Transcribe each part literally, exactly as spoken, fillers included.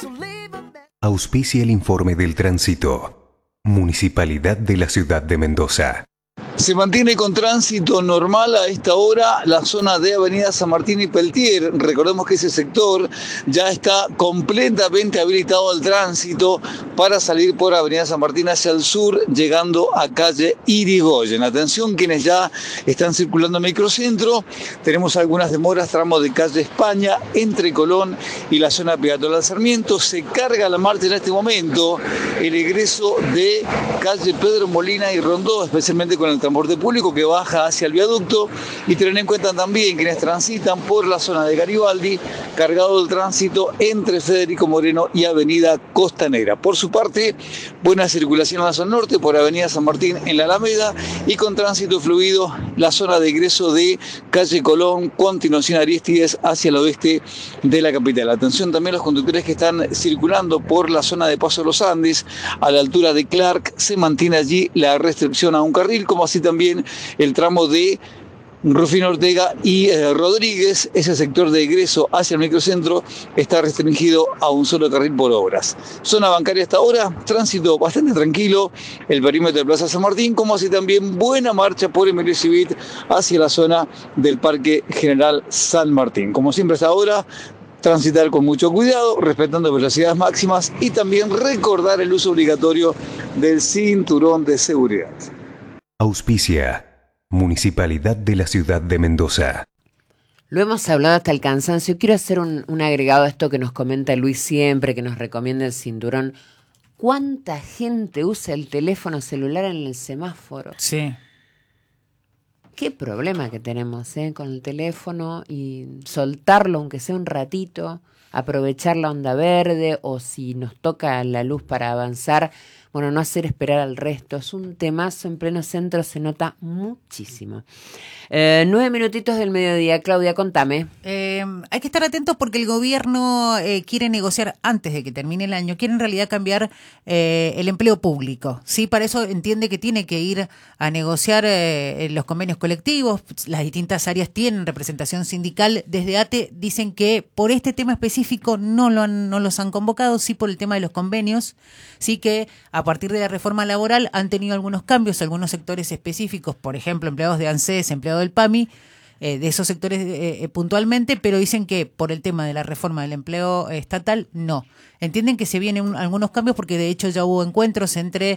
Auspicia el informe del tránsito. Municipalidad de la Ciudad de Mendoza. Se mantiene con tránsito normal a esta hora la zona de Avenida San Martín y Peltier. Recordemos que ese sector ya está completamente habilitado al tránsito para salir por Avenida San Martín hacia el sur, llegando a calle Irigoyen. Atención quienes ya están circulando en Microcentro. Tenemos algunas demoras, tramos de calle España, entre Colón y la zona peatonal Sarmiento. Se carga la marcha en este momento el egreso de calle Pedro Molina y Rondó, especialmente con el transporte público que baja hacia el viaducto, y tener en cuenta también quienes transitan por la zona de Garibaldi, cargado el tránsito entre Federico Moreno y Avenida Costanera. Por su parte, buena circulación en la zona norte por Avenida San Martín en la Alameda y con tránsito fluido la zona de ingreso de calle Colón, continuación Arístides hacia el oeste de la capital. Atención también a los conductores que están circulando por la zona de Paso de los Andes, a la altura de Clark, se mantiene allí la restricción a un carril, como así también el tramo de Rufino Ortega y eh, Rodríguez. Ese sector de egreso hacia el microcentro está restringido a un solo carril por obras. Zona bancaria hasta ahora, tránsito bastante tranquilo, el perímetro de Plaza San Martín, como así también buena marcha por Emilio Civit hacia la zona del Parque General San Martín. Como siempre hasta ahora, transitar con mucho cuidado, respetando velocidades máximas y también recordar el uso obligatorio del cinturón de seguridad. Auspicia Municipalidad de la Ciudad de Mendoza. Lo hemos hablado hasta el cansancio. Quiero hacer un, un agregado a esto que nos comenta Luis siempre, que nos recomienda el cinturón. ¿Cuánta gente usa el teléfono celular en el semáforo? Sí. Qué problema que tenemos ¿eh? con el teléfono, y soltarlo aunque sea un ratito, aprovechar la onda verde, o si nos toca la luz para avanzar, bueno, no hacer esperar al resto. Es un temazo, en pleno centro se nota muchísimo. Eh, nueve minutitos del mediodía. Claudia, contame. Eh, hay que estar atentos porque el gobierno eh, quiere negociar antes de que termine el año, quiere en realidad cambiar eh, el empleo público, ¿sí? Para eso entiende que tiene que ir a negociar eh, los convenios colectivos. Las distintas áreas tienen representación sindical. Desde A T E dicen que por este tema específico no, lo han, no los han convocado, sí por el tema de los convenios, sí que a partir de la reforma laboral han tenido algunos cambios, algunos sectores específicos, por ejemplo, empleados de ANSES, empleados del PAMI, eh, de esos sectores eh, puntualmente, pero dicen que por el tema de la reforma del empleo estatal, no. Entienden que se vienen un, algunos cambios porque de hecho ya hubo encuentros entre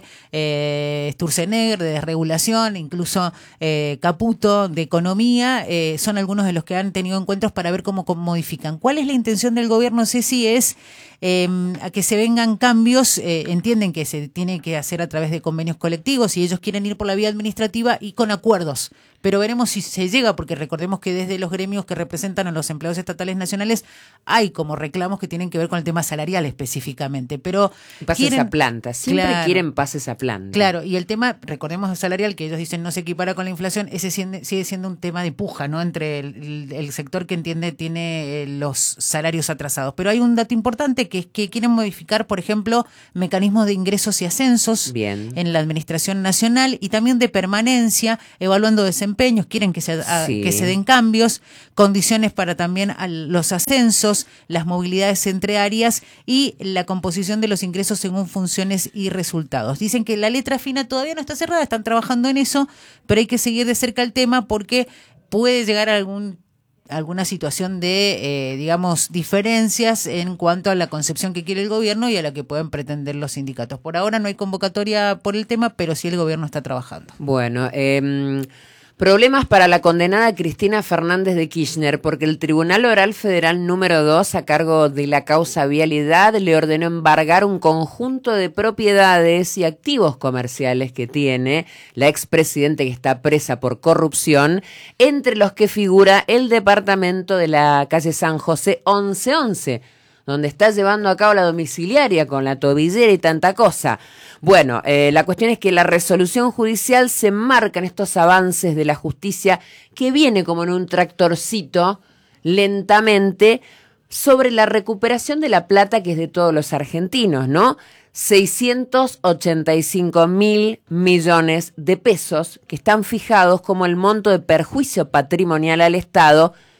eh, Sturzenegger de desregulación, incluso eh, Caputo de economía, eh, son algunos de los que han tenido encuentros para ver cómo, cómo modifican. ¿Cuál es la intención del gobierno? Ceci, es eh, a que se vengan cambios, eh, entienden que se tiene que hacer a través de convenios colectivos y ellos quieren ir por la vía administrativa y con acuerdos. Pero veremos si se llega, porque recordemos que desde los gremios que representan a los empleados estatales nacionales hay como reclamos que tienen que ver con el tema salarial específicamente. Pero pase quieren, esa planta, siempre claro, quieren pase esa planta. Claro, y el tema, recordemos el salarial, que ellos dicen no se equipara con la inflación, ese sigue siendo un tema de puja, ¿no? Entre el, el sector que entiende tiene los salarios atrasados. Pero hay un dato importante que es que quieren modificar, por ejemplo, mecanismos de ingresos y ascensos Bien. en la administración nacional y también de permanencia, evaluando desempeños, quieren que se, a, sí. que se den cambios, condiciones para también a los ascensos, las movilidades entre áreas y la composición de los ingresos según funciones y resultados. Dicen que la letra fina todavía no está cerrada, están trabajando en eso, pero hay que seguir de cerca el tema porque puede llegar a algún alguna situación de, eh, digamos, diferencias en cuanto a la concepción que quiere el gobierno y a la que pueden pretender los sindicatos. Por ahora no hay convocatoria por el tema, pero sí el gobierno está trabajando. Bueno, eh... problemas para la condenada Cristina Fernández de Kirchner, porque el Tribunal Oral Federal número dos, a cargo de la causa Vialidad, le ordenó embargar un conjunto de propiedades y activos comerciales que tiene la expresidenta que está presa por corrupción, entre los que figura el departamento de la calle San José once once, donde está llevando a cabo la domiciliaria con la tobillera y tanta cosa. Bueno, eh, la cuestión es que la resolución judicial se enmarca en estos avances de la justicia que viene como en un tractorcito, lentamente, sobre la recuperación de la plata que es de todos los argentinos, ¿no? seiscientos ochenta y cinco mil millones de pesos que están fijados como el monto de perjuicio patrimonial al Estado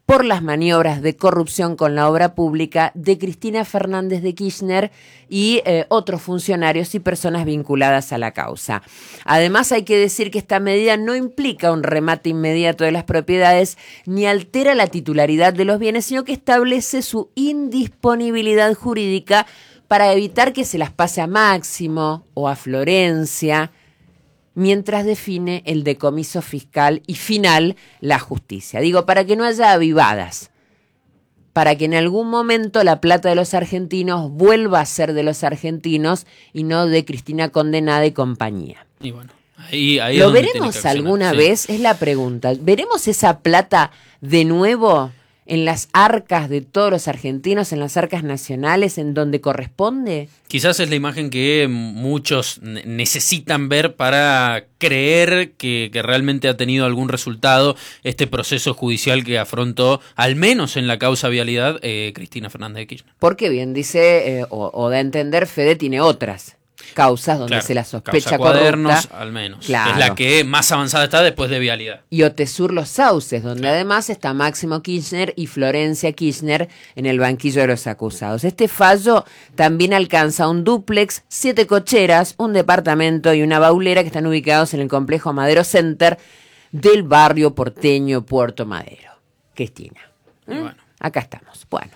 por las maniobras de corrupción con la obra pública de Cristina Fernández de Kirchner y eh, otros funcionarios y personas vinculadas a la causa. Además, hay que decir que esta medida no implica un remate inmediato de las propiedades ni altera la titularidad de los bienes, sino que establece su indisponibilidad jurídica para evitar que se las pase a Máximo o a Florencia, mientras define el decomiso fiscal y final la justicia. Digo, para que no haya avivadas, para que en algún momento la plata de los argentinos vuelva a ser de los argentinos y no de Cristina condenada y compañía. Y bueno, ahí, ahí ¿Lo veremos alguna sí. vez? Es la pregunta. ¿Veremos esa plata de nuevo en las arcas de todos los argentinos, en las arcas nacionales, en donde corresponde? Quizás es la imagen que muchos necesitan ver para creer que, que realmente ha tenido algún resultado este proceso judicial que afrontó, al menos en la causa vialidad, eh, Cristina Fernández de Kirchner. Porque bien dice, eh, o, o da a entender, Fede tiene otras causas donde claro, se la sospecha Cuadernos, corrupta. al menos. Claro. Es la que más avanzada está después de vialidad. Y Otesur Los Sauces, donde claro. además está Máximo Kirchner y Florencia Kirchner en el banquillo de los acusados. Este fallo también alcanza un dúplex, siete cocheras, un departamento y una baulera que están ubicados en el complejo Madero Center del barrio porteño Puerto Madero. Cristina. ¿Mm? Bueno. Acá estamos. Bueno.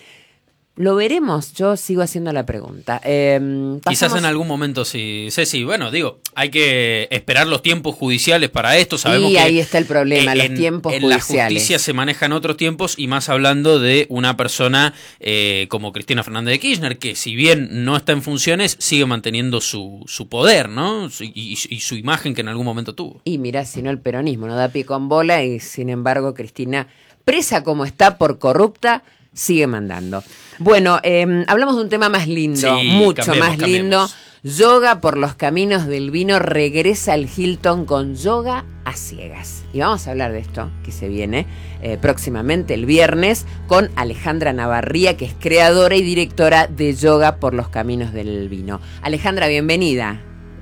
¿Lo veremos? Yo sigo haciendo la pregunta. Eh, Quizás en algún momento sí. Ceci, bueno, digo, hay que esperar los tiempos judiciales para esto. Sabemos y que ahí está el problema, en, los tiempos en judiciales. En la justicia se manejan otros tiempos y más hablando de una persona eh, como Cristina Fernández de Kirchner, que si bien no está en funciones, sigue manteniendo su, su poder, ¿no? Y, y, y su imagen que en algún momento tuvo. Y mirá, si no el peronismo no da pie con bola y sin embargo Cristina, presa como está por corrupta, sigue mandando. Bueno, eh, hablamos de un tema más lindo, sí, mucho cambiemos, más cambiemos. lindo. Yoga por los caminos del vino regresa al Hilton con yoga a ciegas. Y vamos a hablar de esto que se viene eh, próximamente el viernes con Alejandra Navarría, que es creadora y directora de Yoga por los caminos del vino. Alejandra, bienvenida.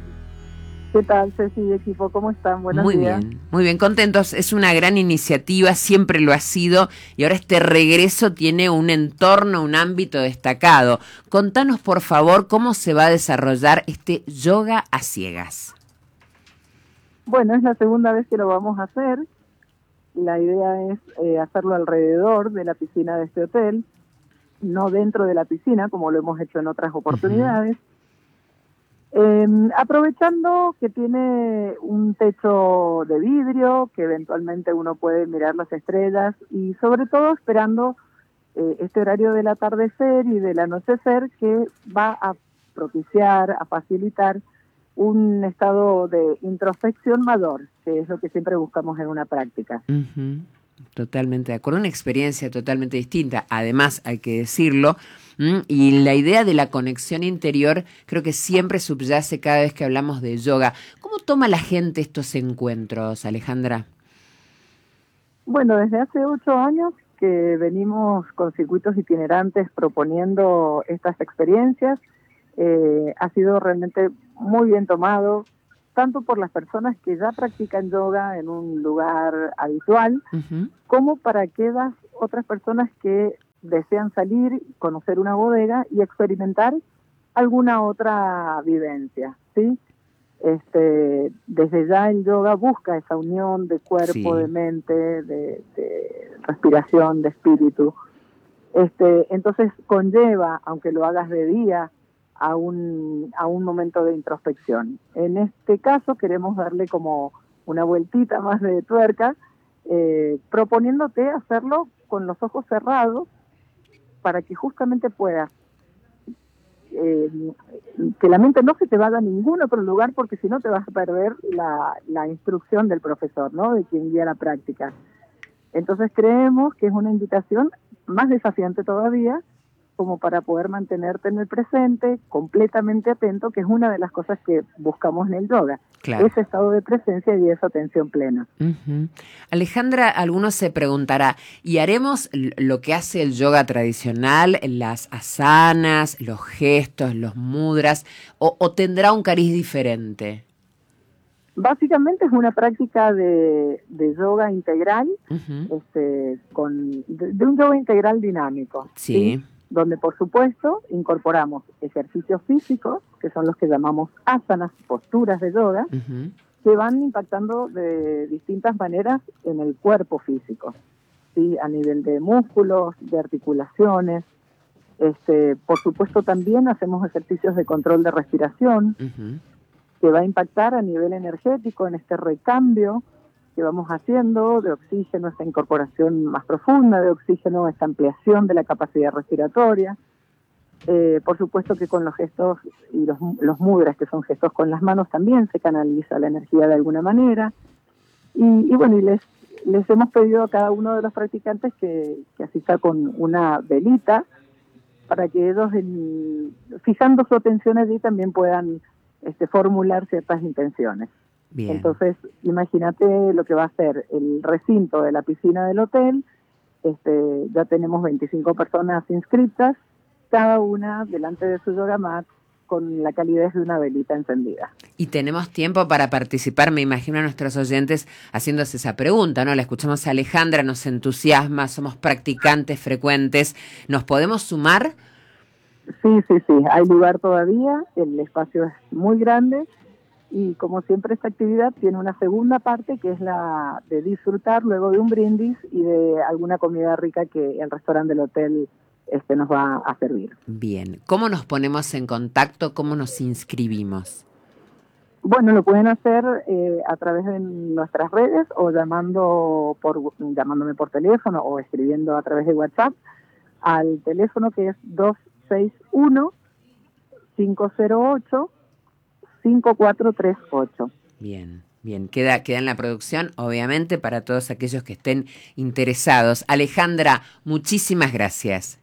¿Qué tal, Ceci y equipo? ¿Cómo están? Buenos muy días. bien, muy bien, contentos. Es una gran iniciativa, siempre lo ha sido, y ahora este regreso tiene un entorno, un ámbito destacado. Contanos, por favor, cómo se va a desarrollar este yoga a ciegas. Bueno, es la segunda vez que lo vamos a hacer. La idea es eh, hacerlo alrededor de la piscina de este hotel, no dentro de la piscina, como lo hemos hecho en otras oportunidades. Uh-huh. Eh, aprovechando que tiene un techo de vidrio, que eventualmente uno puede mirar las estrellas y sobre todo esperando eh, este horario del atardecer y del anochecer que va a propiciar, a facilitar un estado de introspección mayor, que es lo que siempre buscamos en una práctica. Uh-huh. Totalmente de acuerdo, una experiencia totalmente distinta, además hay que decirlo, ¿m? Y la idea de la conexión interior creo que siempre subyace cada vez que hablamos de yoga. ¿Cómo toma la gente estos encuentros, Alejandra? Bueno, desde hace ocho años que venimos con circuitos itinerantes proponiendo estas experiencias, eh, ha sido realmente muy bien tomado, tanto por las personas que ya practican yoga en un lugar habitual, uh-huh. como para aquellas otras personas que desean salir, conocer una bodega y experimentar alguna otra vivencia, ¿sí? Este, desde ya el yoga busca esa unión de cuerpo, sí. de mente, de, de respiración, de espíritu. Este, entonces conlleva, aunque lo hagas de día, a un, a un momento de introspección. En este caso queremos darle como una vueltita más de tuerca, eh, proponiéndote hacerlo con los ojos cerrados para que justamente puedas eh, que la mente no se te vaya a ningún otro lugar, porque si no te vas a perder la, la instrucción del profesor, ¿no? De quien guía la práctica. Entonces creemos que es una invitación más desafiante todavía, como para poder mantenerte en el presente, completamente atento, que es una de las cosas que buscamos en el yoga. Claro. Ese estado de presencia y esa atención plena. Uh-huh. Alejandra, alguno se preguntará, ¿y haremos lo que hace el yoga tradicional, las asanas, los gestos, los mudras, o, o tendrá un cariz diferente? Básicamente es una práctica de, de yoga integral, Uh-huh. este, con de, de un yoga integral dinámico, Sí. ¿sí? Donde por supuesto incorporamos ejercicios físicos, que son los que llamamos asanas, posturas de yoga, Uh-huh. que van impactando de distintas maneras en el cuerpo físico, ¿sí? A nivel de músculos, de articulaciones. Este, por supuesto también hacemos ejercicios de control de respiración, Uh-huh. que va a impactar a nivel energético en este recambio que vamos haciendo de oxígeno, esta incorporación más profunda de oxígeno, esta ampliación de la capacidad respiratoria. Eh, por supuesto que con los gestos y los, los mudras, que son gestos con las manos, también se canaliza la energía de alguna manera. Y, y bueno, y les, les hemos pedido a cada uno de los practicantes que, que asista con una velita para que ellos, en, fijando su atención allí, también puedan este, formular ciertas intenciones. Bien. Entonces, imagínate lo que va a ser el recinto de la piscina del hotel. Este, ya tenemos veinticinco personas inscritas, cada una delante de su yoga mat con la calidez de una velita encendida. Y tenemos tiempo para participar, me imagino a nuestros oyentes haciéndose esa pregunta, ¿no? La escuchamos a Alejandra, nos entusiasma, somos practicantes frecuentes, ¿nos podemos sumar? Sí, sí, sí, hay lugar todavía, el espacio es muy grande y como siempre esta actividad tiene una segunda parte que es la de disfrutar luego de un brindis y de alguna comida rica que el restaurante del hotel este, nos va a servir. Bien, ¿cómo nos ponemos en contacto? ¿Cómo nos inscribimos? Bueno, lo pueden hacer eh, a través de nuestras redes o llamando por llamándome por teléfono o escribiendo a través de WhatsApp al teléfono que es dos seis uno, cinco cero ocho, cinco cuatro tres ocho. Bien, bien, queda, queda en la producción, obviamente, para todos aquellos que estén interesados. Alejandra, muchísimas gracias.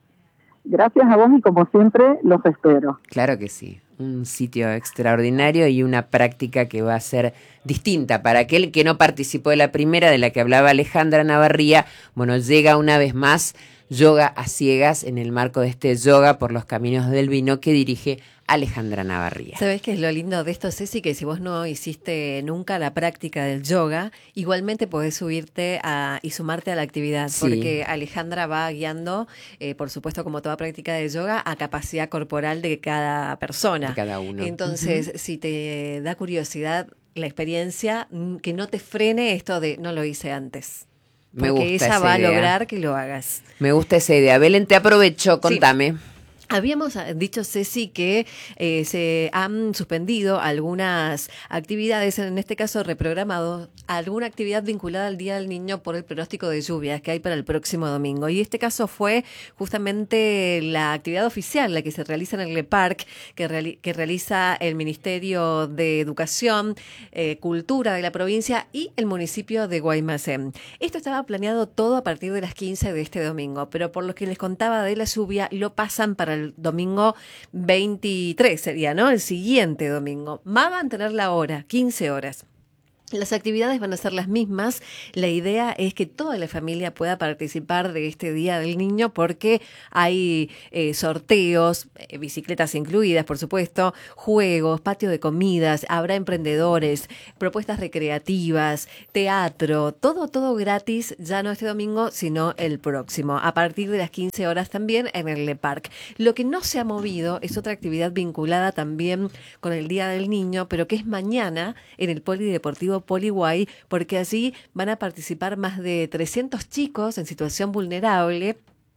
Gracias a vos y como siempre los espero. Claro que sí, un sitio extraordinario y una práctica que va a ser distinta. Para aquel que no participó de la primera, de la que hablaba Alejandra Navarría, bueno, llega una vez más Yoga a Ciegas en el marco de este Yoga por los Caminos del Vino que dirige Alejandra Navarría. ¿Sabés qué es lo lindo de esto, Ceci? Que si vos no hiciste nunca la práctica del yoga, igualmente podés subirte a, y sumarte a la actividad, Sí. porque Alejandra va guiando, eh, por supuesto, como toda práctica de yoga, a capacidad corporal de cada persona. De cada uno. Entonces, Ujú. si te da curiosidad la experiencia, que no te frene esto de no lo hice antes. Me Porque gusta esa esa va a idea. lograr que lo hagas. Me gusta esa idea. Belén, te aprovecho, contame. Habíamos dicho, Ceci, que eh, se han suspendido algunas actividades, en este caso reprogramado alguna actividad vinculada al Día del Niño por el pronóstico de lluvias que hay para el próximo domingo. Y este caso fue justamente la actividad oficial, la que se realiza en el Le Parc, que, reali- que realiza el Ministerio de Educación, eh, Cultura de la provincia y el municipio de Guaymallén. Esto estaba planeado todo a partir de las quince de este domingo, pero por lo que les contaba de la lluvia, lo pasan para el domingo veintitrés, sería, ¿no? El siguiente domingo. Va a mantener la hora, quince horas. Las actividades van a ser las mismas. La idea es que toda la familia pueda participar de este Día del Niño porque hay eh, sorteos, eh, bicicletas incluidas, por supuesto, juegos, patio de comidas, habrá emprendedores, propuestas recreativas, teatro, todo, todo gratis, ya no este domingo, sino el próximo, a partir de las quince horas también en el Le Parc. Lo que no se ha movido es otra actividad vinculada también con el Día del Niño, pero que es mañana en el Polideportivo Poliguay, porque allí van a participar más de trescientos chicos en situación vulnerable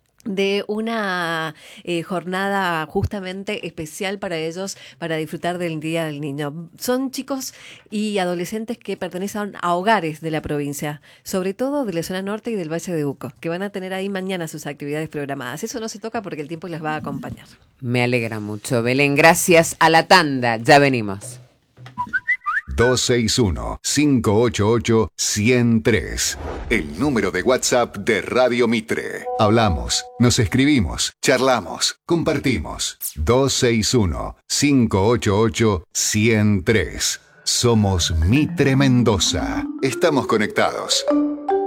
de una eh, jornada justamente especial para ellos, para disfrutar del Día del Niño. Son chicos y adolescentes que pertenecen a hogares de la provincia, sobre todo de la zona norte y del Valle de Uco, que van a tener ahí mañana sus actividades programadas. Eso no se toca porque el tiempo les va a acompañar. Me alegra mucho, Belén. Gracias. A la tanda. Ya venimos. dos seis uno, cinco ocho ocho, uno cero tres. El número de WhatsApp de Radio Mitre. Hablamos, nos escribimos, charlamos, compartimos. dos seis uno, cinco ocho ocho, uno cero tres. Somos Mitre Mendoza. Estamos conectados.